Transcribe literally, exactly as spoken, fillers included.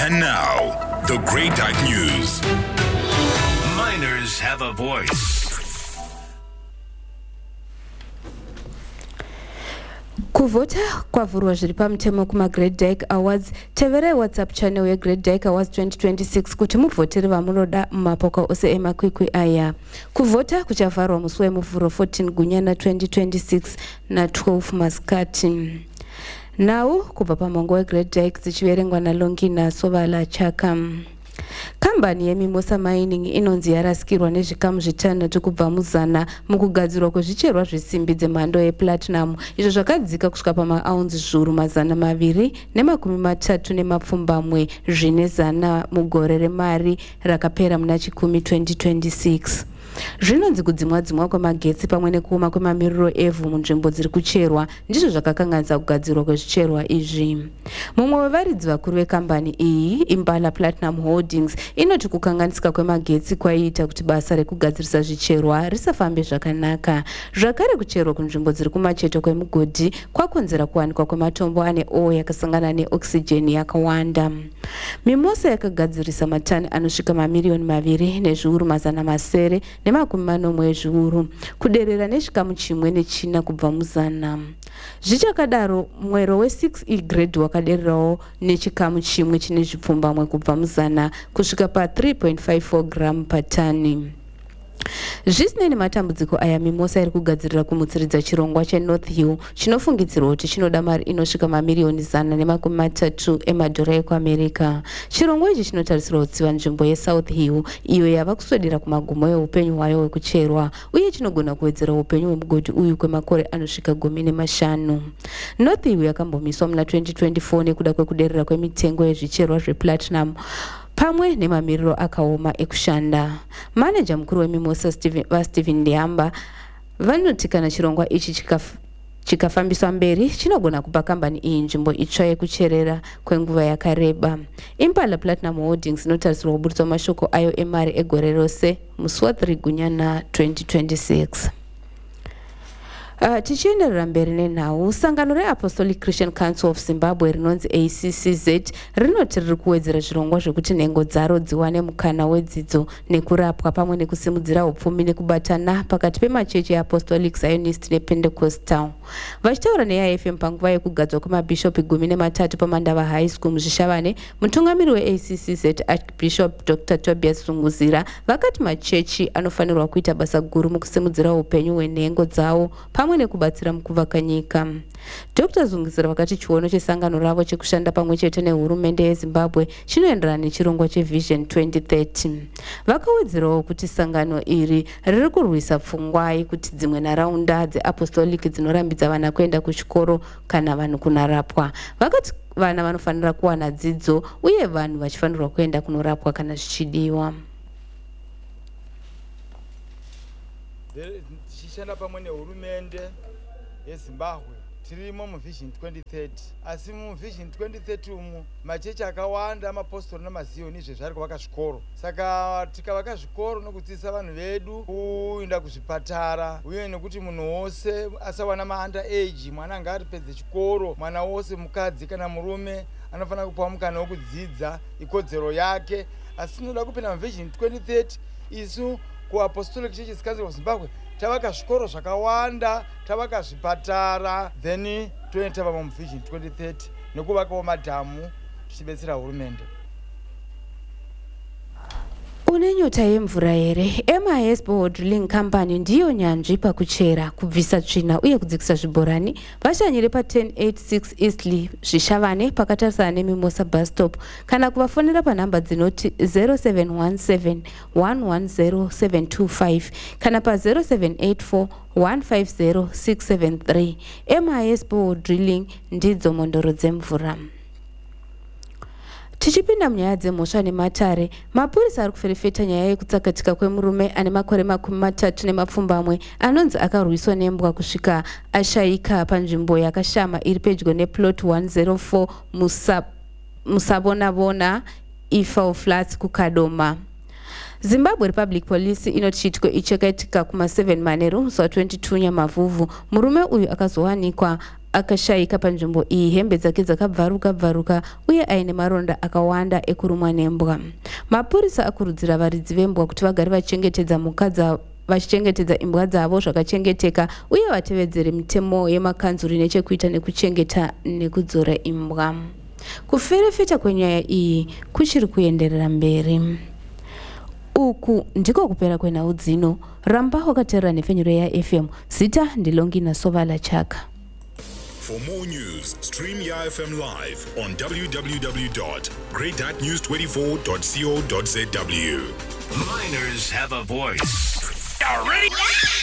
And now, the Great Dyke News. Miners have a voice. Kuvota kwavhurwa zviri pamutemo kuma Great Dyke Awards. Teverai WhatsApp channel ye Great Dyke Awards twenty twenty-six kuti muvhotere vamunoda mumapoka ose emakwikwi aya. Kuvhota kuchavharwa musi wemuvhuro fourteen Gunyana twenty twenty-six na twelve masikati. Now kubva pamango weGreat Dyke dzichiverengwa naLongina Sovala Chaka. Kambani yeMimosa Mining inonzi yarasikirwa nezvikamu zvitanhatu kubva muzana mukugadzirwa kwezvicherwa zvesimbi dzemhando yeplatinum, izvo zvakadzika kusvika pamaounzi zviuru mazana maviri nemakumi matatu nemapfumbamwe zvine zana mugore remari rakapera muna chikumi twenty twenty-six. Zvinonzi kudzimwa dzimwa kwemagetsi pamwe nekuoma kwemamiriro evhu munzvimbo dziri kucherwa ndizvo zvakakanganisa kugadzirwa kwezvicherwa izvi. Mumwe wevaridzi vakuru vekambani iyi, Impala Platinum Holdings, inoti kukanganisika kwemagetsi kwaiita kuti basa rekugadzirisa zvicherwa risafambe zvakanaka. Zvakare kucherwa kunzvimbo dziri kumacheto kwemugodhi kwakonzera kuwanikwa kwematombo ane ore yakasangana neoxygen yakawanda. Mimosa yakagadzirisa matani anosvika mamiliyoni maviri nezviuru mazana masere nemakumi manomwe ezviuru kuderera nezvikamu chimwe nechina kubva muzana. Zvichakadaro, mwero we-six E grade wakadererawo nechikamu chimwe chine zvipfumbamwe kubva muzana kusvika pa three point five four gram patani. Zvisinei nematambudziko aya, Mimosa iri kugadzirira kumutsiridza chirongwa cheNorth Hill chinofungidzirwa kuti chinoda mari inosvika mamiliyoni zana nemakumi matatu emadhora ekuAmerica. Chirongwa ichi chinotarisirwa kutsiva nzvimbo yeSouth Hill iyo yava kuswedera kumagumo eupenyu hwayo hwekucherwa, uye chinogona kuwedzera upenyu hwemugodhi uyu kwemakore anosvika gumi nemashanu. North Hill yakambomiswa muna twenty twenty-four nekuda kwekuderera kwemitengo yezvicherwa zveplatinum pamwe nemamiriro akaoma ekushanda. Manager mukuru weMimosa vaStephen Ndiamba vanoti kana chirongwa ichi chikaf chikafambiswa mberi chinogona kupa kambani iyi nzvimbo itsva yekucherera kwenguva yakareba. Impala Platinum Holdings inotarisirwa kuburitsa mashoko ayo emari egore rose musi wa three Gunyana twenty twenty-six. Uh, tichienderera mberi nenhau, sangano reApostolic Christian Council of Zimbabwe rinonzi A C C Z rinoti riri kuwedzera zvirongwa zvekuti nhengo dzaro dziwane mukana wedzidzo nekurapwa pamwe nekusimudzira upfumi nekubatana pakati pemachechi eApostolic, Zionist nePentecostal. Vachitaura neA F M panguva yekugadzwa kwemabhishopi gumi nematatu paMandava High School muzvishavane, mutungamiri weA C C Z Archbishop Doctor Tobias Sunguzira vakati machechi anofanirwa kuita basa guru mukusimudzira upenyu hwenhengo dzawo pamwe nekubatsira mukuvaka nyika. Doctor Zunguzira vakati chiono chesangano ravo chekushanda pamwe chete nehurumende yeZimbabwe chinoenderana nechirongwa cheVision twenty thirty. Vakawedzerawo kuti sangano iri riri kurwisa pfungwa kuti dzimwe nharaunda dzeapostolic dzinorambidza vana kuenda kuchikoro kana vanhu kunarapwa. Vakati vana vanofanira kuwana dzidzo uye vanhu vachifanirwa kuenda kunorapwa kana zvichidiwa. Tichishanda pamwe nehurumende yeZimbabwe tirimo muVision twenty thirty, asi muVision twenty thirty umu machechi akawanda amapostori namazioni izvo zvari kuvaka zvikoro. Saka tikavaka zvikoro nokudzidzisa vanhu vedu kuenda kuzvipatara, uye nekuti munhu wose asawana maanda age, mwana anga aripedze chikoro, mwana wose mukadzi kana murume anofanira kupiwa mukana wekudzidza, ikodzero yake. Asi tinoda kupinda muVision twenty thirty isu kuApostolic Churches Council of Zimbabwe tavaka zvikoro zvakawanda, tavaka zvipatara, then toenda pama muVision twenty thirty nekuvakawo madhamu tichibetsera hurumende. Une nyota yemvura here? M I S Borehole Drilling Company ndiyo nyanzvi pakuchera, kubvisa tsvina uye kudzikisa zvibhorani. Vashanyire pa ten eighty-six Eastleigh Zvishavane pakatarisana neMimosa bus stop, kana kuvafonera panhamba dzinoti zero seven one seven one one zero seven two five kana pa zero seven eight four one five zero six seven three. M I S Borehole Drilling ndidzo mondoro dzemvura. Tichipinda munyaya dzemhosva nematare, mapurisa ari kuferefeta nyaya yekutsakatika kwemurume ane makore makumi matatu nemapfumbamwe anonzi akarwiswa nembwa kusvika ashayika panzvimbo yakashama iri pedyo neplot one oh four Musabonabona Ifau Flats kuKadoma. Zimbabwe Republic Police inoti chitiko ichi chakaitika kuma seven Manheru musi wa twenty-two Nyamavhuvhu. Murume uyu akazowanikwa akashayika panzvimbo iyi, hembe dzake dzakabvaruka bvaruka uye aine maronda akawanda ekurumwa nembwa. Mapurisa akurudzira varidzi vembwa kuti vagare vachengetedza mhuka dzavo vachichengetedza imbwa dzavo zvakachengeteka uye vatevedzere mitemo yemakanzuri nechekuita nekuchengeta nekudzora imbwa. Kuferefeta kwenyaya iyi kuchiri kuenderera mberi. Uku ndiko kupera kwenhau dzino. Ramba wakateerera nhefenyuro yaF M. Zita ndilongina Sovala Chaka. For more news, stream Y F M live on w w w dot great dot news twenty-four dot co dot z w. Miners have a voice. Are ready?